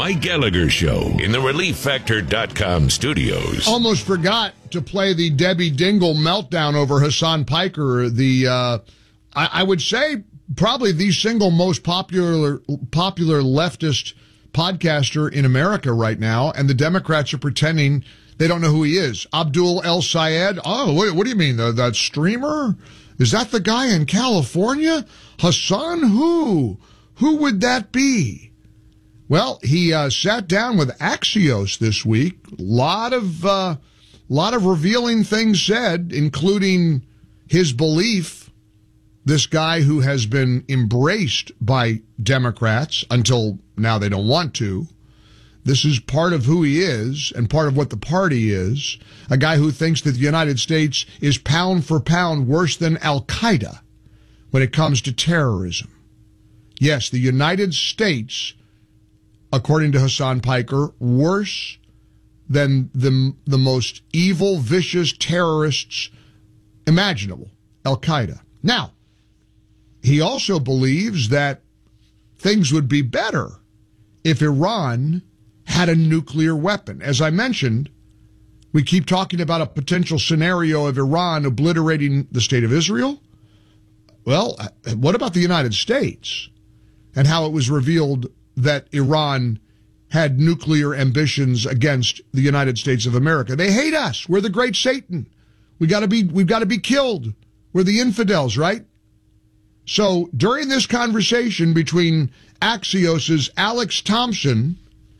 Mike Gallagher Show in the ReliefFactor.com studios. Almost forgot to play the Debbie Dingle meltdown over Hassan Piker, I would say probably the single most popular leftist podcaster in America right now, and the Democrats are pretending they don't know who he is. Abdul El Sayed. Oh, what do you mean? That streamer? Is that the guy in California? Hassan who? Who would that be? Well, he sat down with Axios this week. Lot of revealing things said, including his belief, this guy who has been embraced by Democrats until now they don't want to. This is part of who he is and part of what the party is. A guy who thinks that the United States is pound for pound worse than Al-Qaeda when it comes to terrorism. Yes, the United States, according to Hassan Piker, worse than the most evil, vicious terrorists imaginable, Al-Qaeda. Now, he also believes that things would be better if Iran had a nuclear weapon. As I mentioned, we keep talking about a potential scenario of Iran obliterating the state of Israel. Well, what about the United States and how it was revealed that Iran had nuclear ambitions against the United States of America? They hate us. We're the great Satan. We've got to be killed. We're the infidels, right? So during this conversation between Axios's Alex Thompson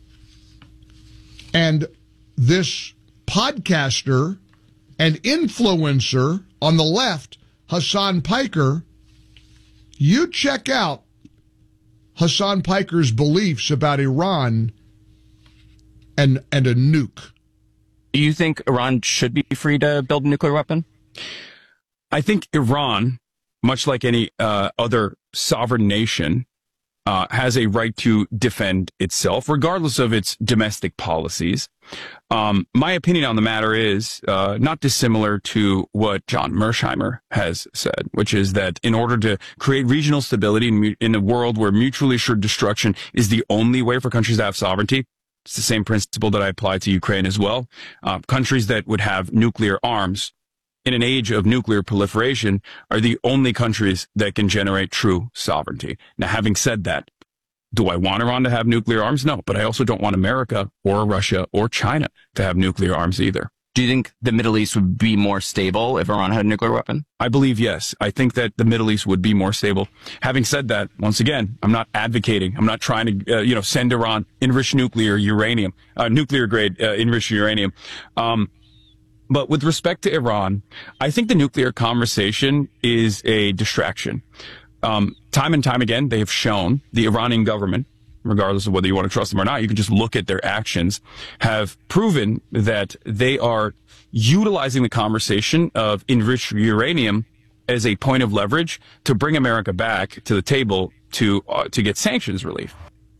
and this podcaster and influencer on the left, Hassan Piker, you check out Hassan Piker's beliefs about Iran and a nuke. Do you think Iran should be free to build a nuclear weapon? I think Iran, much like any other sovereign nation, has a right to defend itself, regardless of its domestic policies. My opinion on the matter is not dissimilar to what John Mersheimer has said, which is that in order to create regional stability in a world where mutually assured destruction is the only way for countries to have sovereignty, it's the same principle that I apply to Ukraine as well. Countries that would have nuclear arms in an age of nuclear proliferation are the only countries that can generate true sovereignty. Now, having said that, do I want Iran to have nuclear arms? No, but I also don't want America or Russia or China to have nuclear arms either. Do you think the Middle East would be more stable if Iran had a nuclear weapon? I believe yes. I think that the Middle East would be more stable. Having said that, once again, I'm not advocating. I'm not trying to, send Iran enriched nuclear grade enriched uranium. But with respect to Iran, I think the nuclear conversation is a distraction. Time and time again, they have shown the Iranian government, regardless of whether you want to trust them or not, you can just look at their actions, have proven that they are utilizing the conversation of enriched uranium as a point of leverage to bring America back to the table to get sanctions relief.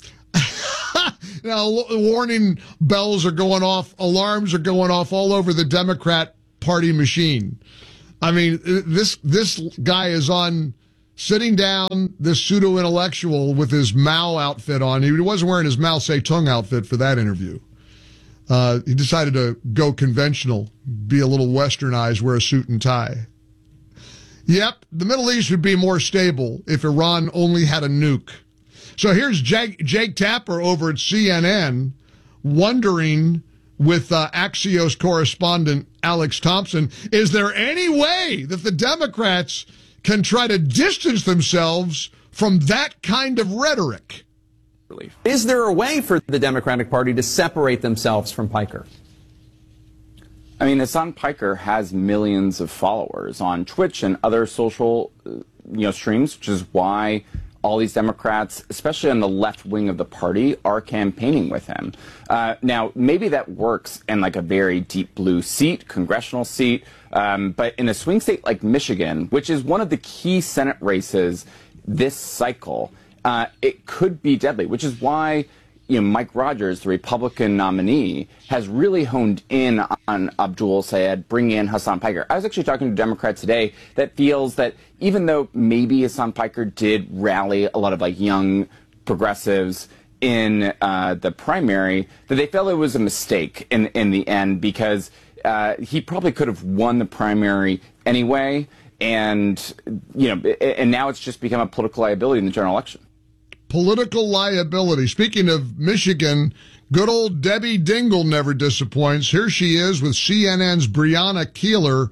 Now, warning bells are going off, alarms are going off all over the Democrat Party machine. I mean, this guy is on sitting down, this pseudo-intellectual with his Mao outfit on. He wasn't wearing his Mao Zedong outfit for that interview. He decided to go conventional, be a little westernized, wear a suit and tie. Yep, the Middle East would be more stable if Iran only had a nuke. So here's Jake Tapper over at CNN wondering with Axios correspondent Alex Thompson, is there any way that the Democrats can try to distance themselves from that kind of rhetoric? Is there a way for the Democratic Party to separate themselves from Piker? I mean, Hassan Piker has millions of followers on Twitch and other social, streams, which is why all these Democrats, especially on the left wing of the party, are campaigning with him. Now, maybe that works in like a very deep blue seat, congressional seat, but in a swing state like Michigan, which is one of the key Senate races this cycle, it could be deadly, which is why Mike Rogers, the Republican nominee, has really honed in on Abdul Sayed, bringing in Hassan Piker. I was actually talking to a Democrat today that feels that even though maybe Hassan Piker did rally a lot of young progressives in the primary that they felt it was a mistake in the end because he probably could have won the primary anyway, and now it's just become a political liability in the general election. Political liability. Speaking of Michigan, good old Debbie Dingell never disappoints. Here she is with CNN's Brianna Keilar,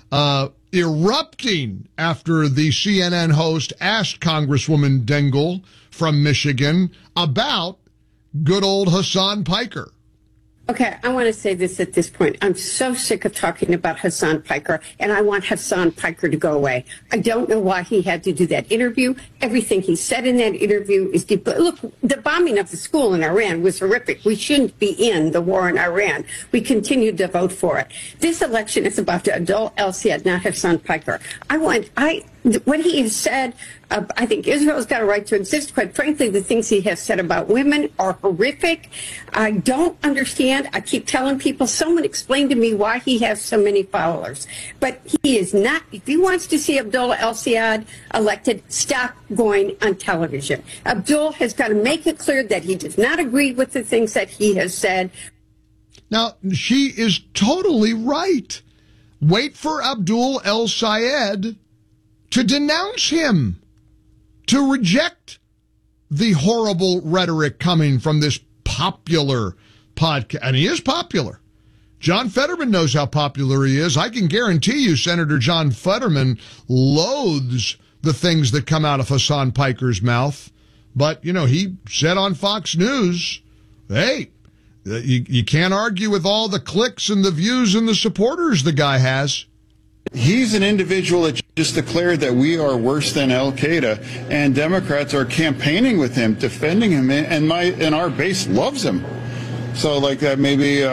erupting after the CNN host asked Congresswoman Dingell from Michigan about good old Hasan Piker. Okay, I want to say this at this point. I'm so sick of talking about Hasan Piker, and I want Hasan Piker to go away. I don't know why he had to do that interview. Everything he said in that interview is deep. Look, the bombing of the school in Iran was horrific. We shouldn't be in the war in Iran. We continued to vote for it. This election is about Abdul El-Sayed, not Hasan Piker. What he has said, I think Israel's got a right to exist. Quite frankly, the things he has said about women are horrific. I don't understand. I keep telling people, someone explain to me why he has so many followers. But he is not, if he wants to see Abdullah El-Sayed elected, stop going on television. Abdul has got to make it clear that he does not agree with the things that he has said. Now, she is totally right. Wait for Abdul El-Sayed to denounce him, to reject the horrible rhetoric coming from this popular podcast. And he is popular. John Fetterman knows how popular he is. I can guarantee you Senator John Fetterman loathes the things that come out of Hasan Piker's mouth. But, he said on Fox News, hey, you can't argue with all the clicks and the views and the supporters the guy has. He's an individual that just declared that we are worse than Al-Qaeda, and Democrats are campaigning with him, defending him, and our base loves him. So, like that, maybe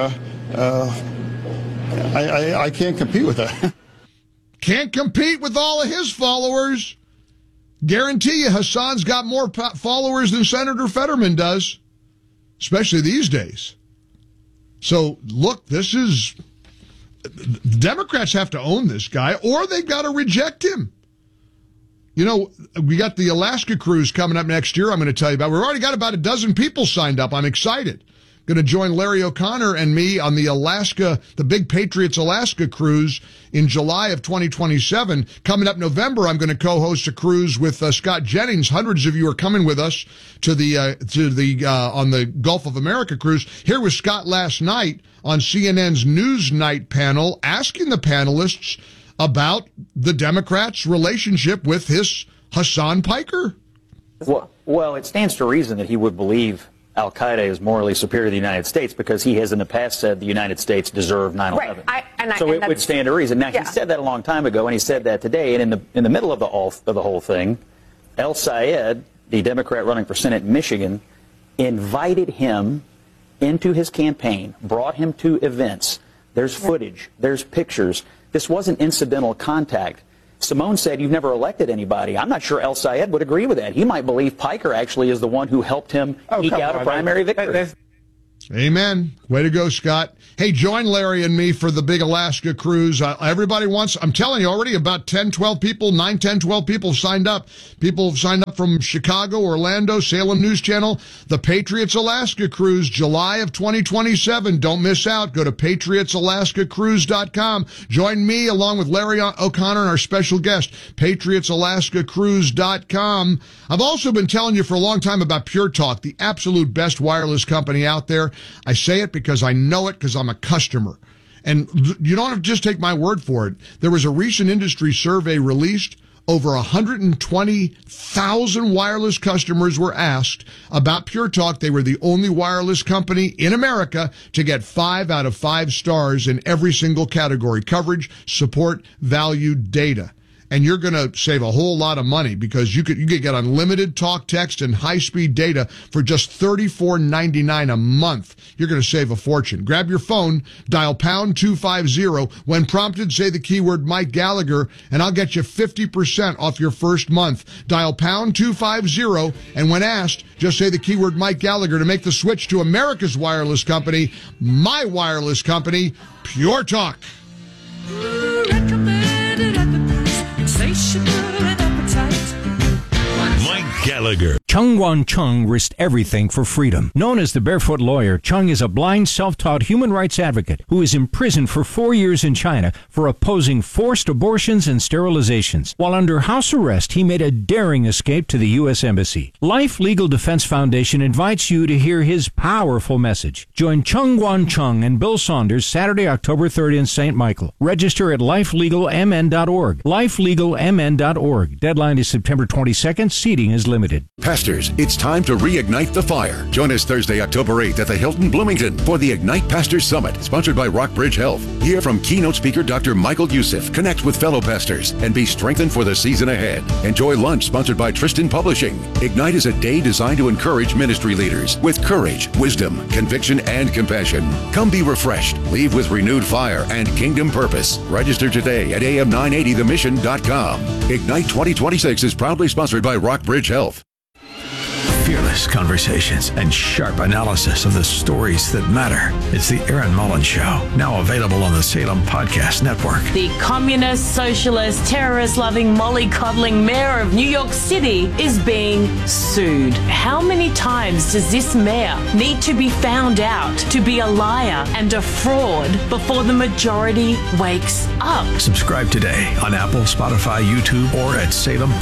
I can't compete with that. Can't compete with all of his followers. Guarantee you, Hasan's got more followers than Senator Fetterman does, especially these days. So, look, the Democrats have to own this guy, or they've got to reject him. We got the Alaska cruise coming up next year, I'm going to tell you about. We've already got about a dozen people signed up. I'm excited. Going to join Larry O'Connor and me on the Big Patriots Alaska cruise in July of 2027. Coming up November, I'm going to co-host a cruise with Scott Jennings. Hundreds of you are coming with us on the Gulf of America cruise. Here was Scott last night on CNN's Newsnight panel, asking the panelists about the Democrats' relationship with his Hasan Piker. Well, it stands to reason that he would believe Al-Qaeda is morally superior to the United States because he has in the past said the United States deserved 9/11. Right. So it would stand to reason. Now, he said that a long time ago, and he said that today. And in the middle of the whole thing, El-Sayed, the Democrat running for Senate in Michigan, invited him into his campaign, brought him to events. There's footage. There's pictures. This wasn't incidental contact. Simone said, you've never elected anybody. I'm not sure El-Sayed would agree with that. He might believe Piker actually is the one who helped him eke out a primary victory. Amen. Way to go, Scott. Hey, join Larry and me for the big Alaska cruise. Everybody wants, I'm telling you already, about 10, 12 people, 9, 10, 12 people signed up. People have signed up from Chicago, Orlando, Salem News Channel. The Patriots Alaska cruise, July of 2027. Don't miss out. Go to patriotsalaskacruise.com. Join me along with Larry O'Connor and our special guest, patriotsalaskacruise.com. I've also been telling you for a long time about Pure Talk, the absolute best wireless company out there. I say it because I know it because I'm a customer. And you don't have to just take my word for it. There was a recent industry survey released. Over 120,000 wireless customers were asked about Pure Talk. They were the only wireless company in America to get 5 out of 5 stars in every single category: coverage, support, value, data. And you're going to save a whole lot of money because you could get unlimited talk, text, and high-speed data for just $34.99 a month. You're going to save a fortune. Grab your phone, dial pound 250. When prompted, say the keyword Mike Gallagher, and I'll get you 50% off your first month. Dial pound 250, and when asked, just say the keyword Mike Gallagher to make the switch to America's wireless company, my wireless company, Pure Talk. Mike Gallagher. Chung Wan Chung risked everything for freedom. Known as the Barefoot Lawyer, Chung is a blind, self-taught human rights advocate who is imprisoned for 4 years in China for opposing forced abortions and sterilizations. While under house arrest, he made a daring escape to the U.S. Embassy. Life Legal Defense Foundation invites you to hear his powerful message. Join Chung Wan Chung and Bill Saunders Saturday, October 3rd in St. Michael. Register at lifelegalmn.org. lifelegalmn.org. Deadline is September 22nd. Seating is limited. Pastors, it's time to reignite the fire. Join us Thursday, October 8th at the Hilton Bloomington for the Ignite Pastors Summit, sponsored by Rockbridge Health. Hear from keynote speaker Dr. Michael Youssef, connect with fellow pastors, and be strengthened for the season ahead. Enjoy lunch sponsored by Tristan Publishing. Ignite is a day designed to encourage ministry leaders with courage, wisdom, conviction, and compassion. Come be refreshed, leave with renewed fire and kingdom purpose. Register today at am980themission.com. Ignite 2026 is proudly sponsored by Rockbridge Health. Fearless conversations and sharp analysis of the stories that matter. It's the Aaron Mullins Show, now available on the Salem Podcast Network. The communist, socialist, terrorist-loving, mollycoddling mayor of New York City is being sued. How many times does this mayor need to be found out to be a liar and a fraud before the majority wakes up? Subscribe today on Apple, Spotify, YouTube, or at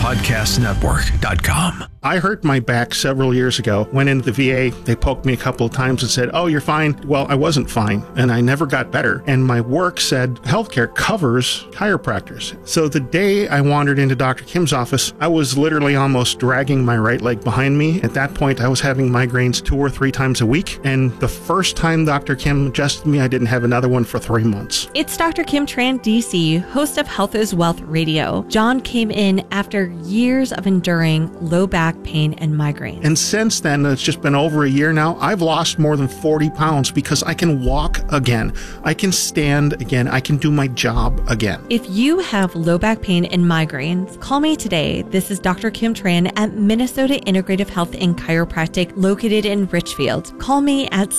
SalemPodcastNetwork.com. I hurt my back several years ago. Went into the VA. They poked me a couple of times and said, "Oh, you're fine." Well, I wasn't fine, and I never got better. And my work said healthcare covers chiropractors. So the day I wandered into Dr. Kim's office, I was literally almost dragging my right leg behind me. At that point, I was having migraines 2 or 3 times a week. And the first time Dr. Kim adjusted me, I didn't have another one for 3 months. It's Dr. Kim Tran, DC, host of Health is Wealth Radio. John came in after years of enduring low back pain and migraine. And since then, it's just been over a year now, I've lost more than 40 pounds because I can walk again. I can stand again. I can do my job again. If you have low back pain and migraines, call me today. This is Dr. Kim Tran at Minnesota Integrative Health and Chiropractic located in Richfield. Call me at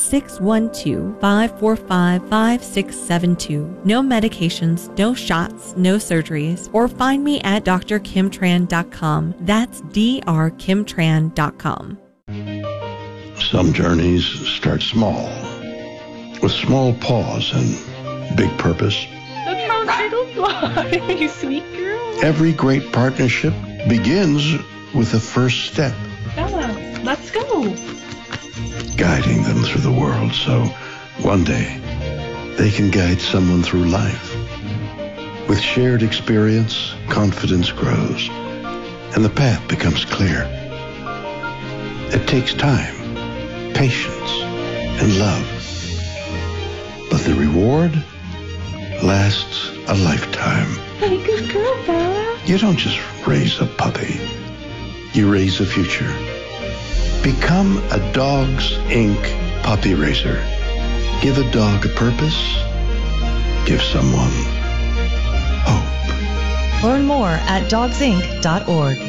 612-545-5672. No medications, no shots, no surgeries, or find me at drkimtran.com. That's drkimtran.com. Some journeys start small, with small pause and big purpose. Look how little fly, you sweet girl. Every great partnership begins with the first step. Bella, let's go. Guiding them through the world so one day they can guide someone through life. With shared experience, confidence grows, and the path becomes clear. It takes time, patience, and love. But the reward lasts a lifetime. Hey, good girl, Bella. You don't just raise a puppy. You raise a future. Become a Dogs Inc. puppy raiser. Give a dog a purpose. Give someone hope. Learn more at dogsinc.org.